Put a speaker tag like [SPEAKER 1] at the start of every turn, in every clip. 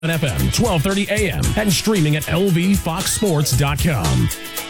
[SPEAKER 1] FM, 1230 AM, and streaming at lvfoxsports.com.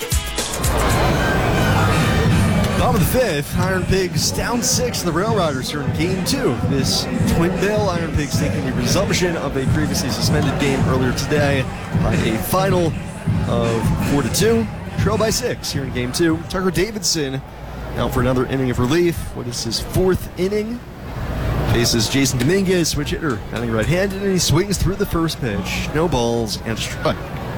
[SPEAKER 2] Bottom of the fifth, Iron Pigs down 6 to the Rail Riders here in Game 2. This Twin Bill Iron Pigs taking the resumption of a previously suspended game earlier today by a final of 4-2. Trail by 6 here in Game 2. Tucker Davidson out for another inning of relief. What is his 4th inning? Faces Jason Dominguez, switch hitter, batting right-handed, and he swings through the first pitch. No balls and a strike.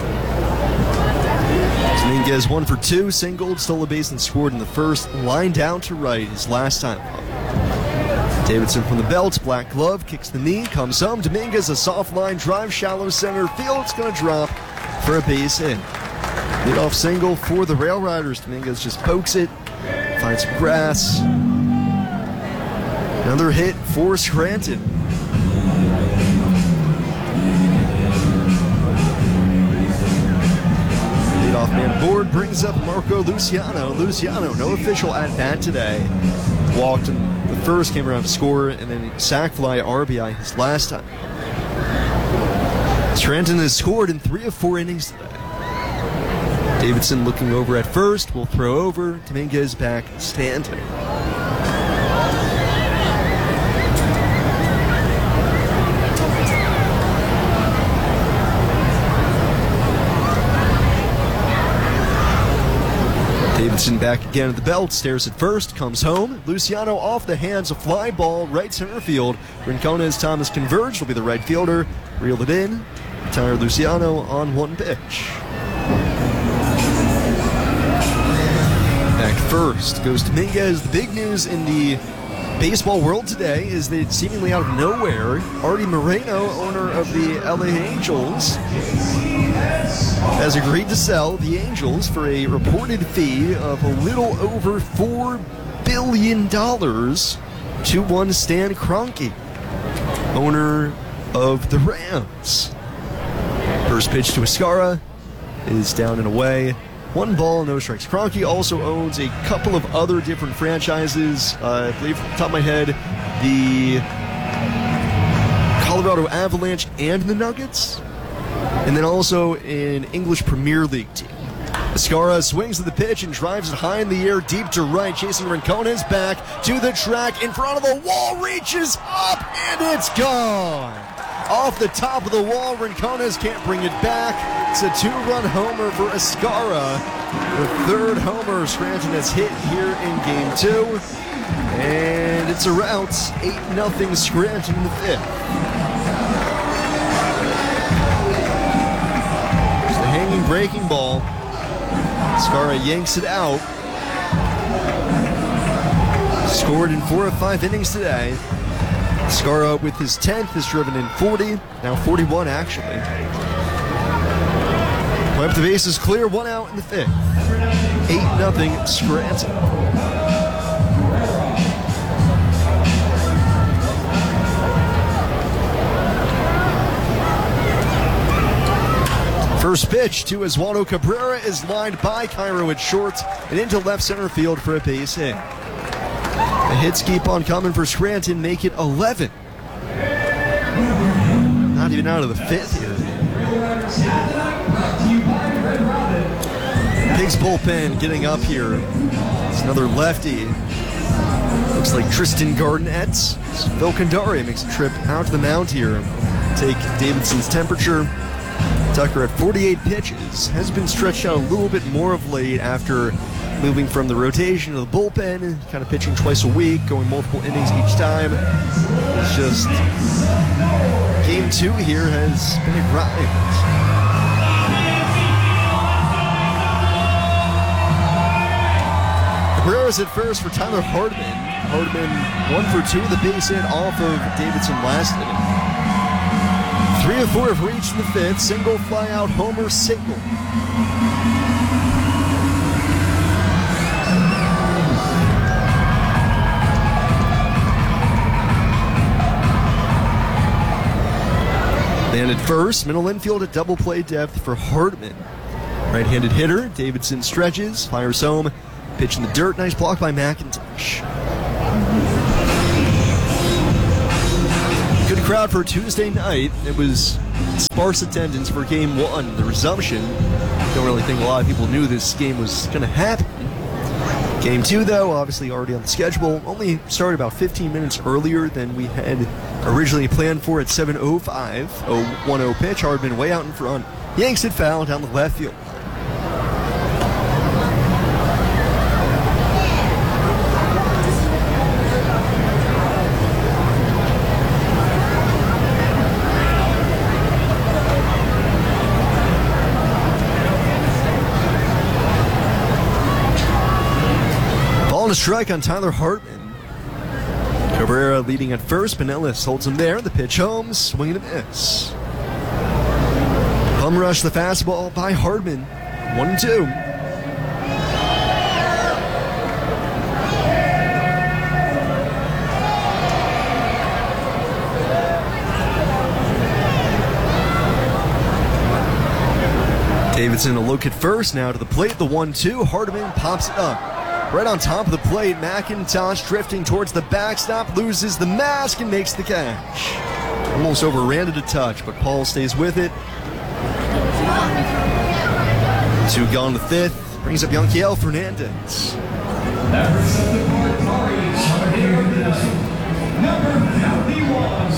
[SPEAKER 2] Dominguez 1 for 2, singled, stole a base and scored in the first. Line down to right his last time up. Davidson from the belt, black glove, kicks the knee, comes home. Dominguez a soft line drive, shallow center field. It's going to drop for a base hit. Leadoff single for the Rail Riders. Dominguez just pokes it, finds some grass. Another hit for Scranton. Leadoff man board brings up Marco Luciano. Luciano, no official at-bat today. Walked in the first, came around to score, and then sac fly RBI his last time. Scranton has scored in 3 of 4 innings today. Davidson looking over at first, will throw over. Dominguez back standing. Davidson back again at the belt, stares at first, comes home. Luciano off the hands, a fly ball, right center field. Rincones Thomas converged, will be the right fielder. Reel it in. Retire Luciano on 1 pitch. Back first goes Dominguez. The big news in the baseball world today is that seemingly out of nowhere, Artie Moreno, owner of the LA Angels, has agreed to sell the Angels for a reported fee of a little over $4 billion to one Stan Kroenke, owner of the Rams. First pitch to Escara is down and away. 1 ball, no strikes. Kroenke also owns a couple of other different franchises. I believe, off the top of my head, the Colorado Avalanche and the Nuggets. And then also an English Premier League team. Escara swings at the pitch and drives it high in the air, deep to right, chasing Rincones back to the track, in front of the wall, reaches up, and it's gone! Off the top of the wall, Rincones can't bring it back. It's a 2-run homer for Escara. The 3rd homer Scranton has hit here in Game 2. And it's a rout, 8-0 Scranton in the 5th. Hanging breaking ball. Escara yanks it out. Scored in 4 of 5 innings today. Escara with his 10th has driven in 40, now 41 actually. Wipe the bases clear, 1 out in the 5th. 8-0 Scranton. First pitch to Oswaldo Cabrera is lined by Cairo at short and into left center field for a base hit. The hits keep on coming for Scranton, make it 11. Not even out of the 5th here. Pigs bullpen getting up here. It's another lefty. Looks like Tristan Garnett. Phil Kandari makes a trip out to the mound here. Take Davidson's temperature. Tucker at 48 pitches has been stretched out a little bit more of late after moving from the rotation to the bullpen, kind of pitching twice a week, going multiple innings each time. It's just Game 2 here has been a grind. Cabrera's at first for Tyler Hardman. Hardman 1 for 2 with a base hit off of Davidson last inning. 3 of 4 have reached in the 5th. Single fly out homer single. Man at first, middle infield at double play depth for Hardman. Right-handed hitter, Davidson stretches, fires home, pitch in the dirt, nice block by McIntosh. Good crowd for Tuesday night. It was sparse attendance for Game 1, the resumption. Don't really think a lot of people knew this game was going to happen. Game 2, though, obviously already on the schedule, only started about 15 minutes earlier than we had originally planned for at 7:05. 1-0 pitch, Hardman way out in front. Yanks it foul down the left field. A strike on Tyler Hartman. Cabrera leading at first. Pinellas holds him there. The pitch home. Swing and a miss. Home rush the fastball by Hartman. 1-2. Davidson a look at first. Now to the plate. The 1-2. Hartman pops it up. Right on top of the plate, McIntosh drifting towards the backstop, loses the mask and makes the catch. Almost overran it a touch, but Paul stays with it. 2 gone to 5th, brings up Yanquiel Fernandez.
[SPEAKER 3] Number 51,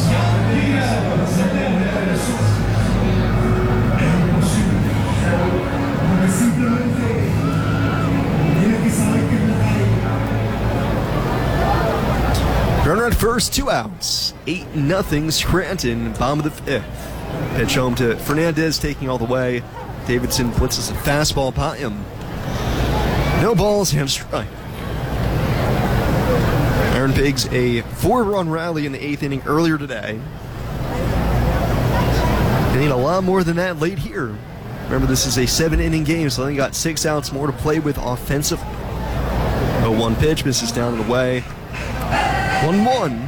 [SPEAKER 2] Runner at first, 2 outs. 8-0 Scranton, bottom of the 5th. Pitch home to Fernandez, taking all the way. Davidson blitzes a fastball by him. No balls, hand strike. Iron Pigs a 4-run rally in the 8th inning earlier today. They need a lot more than that late here. Remember, this is a 7-inning game, so they got 6 outs more to play with offensively. 0-1 pitch, misses down and away. 1-1.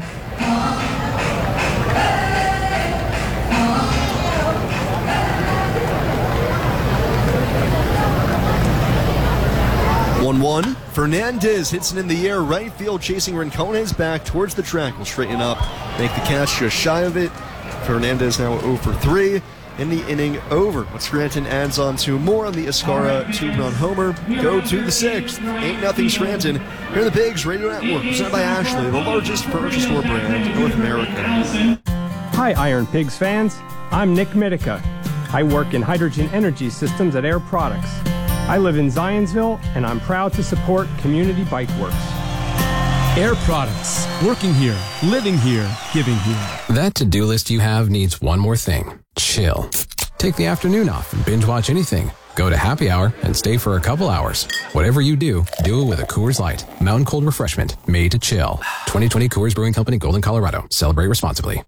[SPEAKER 2] Fernandez hits it in the air, right field, chasing Rincones back towards the track. Will straighten up, make the catch just shy of it. Fernandez now 0 for 3 in the inning over. But Scranton adds on 2 more on the Escara 2-run homer. Go to the 6th. 8-0 Scranton. Here are the Pigs Radio Network, presented by Ashley, the largest furniture store brand in North America.
[SPEAKER 4] Hi, Iron Pigs fans. I'm Nick Mitica. I work in hydrogen energy systems at Air Products. I live in Zionsville, and I'm proud to support Community Bike Works.
[SPEAKER 1] Air Products. Working here, living here, giving here.
[SPEAKER 5] That to-do list you have needs one more thing. Chill. Take the afternoon off and binge watch anything. Go to happy hour and stay for a couple hours. Whatever you do it with a Coors Light. Mountain cold refreshment made to chill. 2020 Coors Brewing Company, Golden, Colorado. Celebrate responsibly.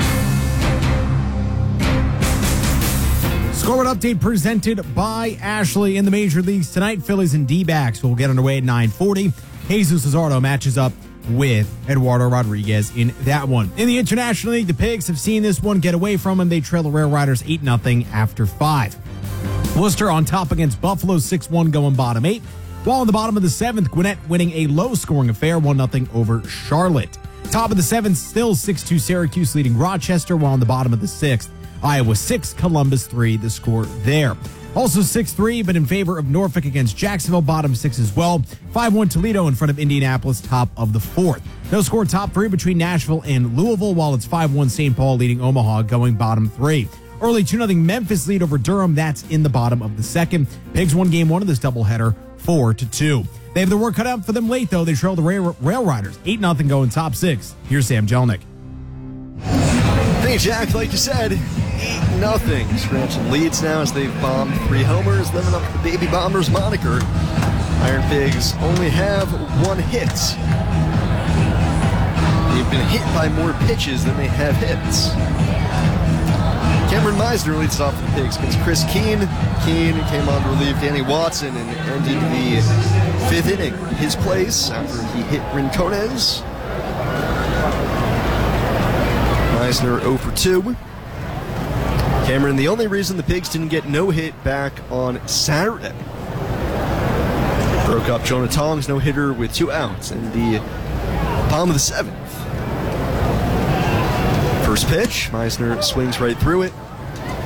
[SPEAKER 6] Scoreboard update presented by Ashley in the major leagues tonight. Phillies and D-backs will get underway at 9:40. Jesus Luzardo matches up with Eduardo Rodriguez in that one. In the International League, the Pigs have seen this one get away from them. They trail the Rail Riders 8-0 after 5. Worcester on top against Buffalo, 6-1 going bottom 8. While in the bottom of the 7th, Gwinnett winning a low-scoring affair, 1-0 over Charlotte. Top of the 7th, still 6-2 Syracuse leading Rochester, while in the bottom of the 6th, Iowa 6, Columbus 3, the score there. Also 6-3, but in favor of Norfolk against Jacksonville, bottom 6 as well. 5-1 Toledo in front of Indianapolis, top of the 4th. No score top 3 between Nashville and Louisville, while it's 5-1 St. Paul leading Omaha, going bottom 3. Early 2-0 Memphis lead over Durham, that's in the bottom of the 2nd. Pigs won game 1 of this doubleheader, 4-2. They have the work cut out for them late, though. They trail the Rail Riders, 8-0 going top 6. Here's Sam Jelnick.
[SPEAKER 2] Hey, Jack, like you said, 8-0. Scranton leads now as they've bombed 3 homers, living up the Baby Bombers moniker. Iron Pigs only have 1 hit. They've been hit by more pitches than they have hits. Cameron Meisner leads off the Pigs against Chris Keene. Keene came on to relieve Danny Watson and ended the 5th inning in his place after he hit Rincones. Meisner 0 for 2. Cameron, the only reason the Pigs didn't get no hit back on Saturday. Broke up Jonah Tong's no-hitter with 2 outs in the bottom of the 7th. First pitch, Meisner swings right through it.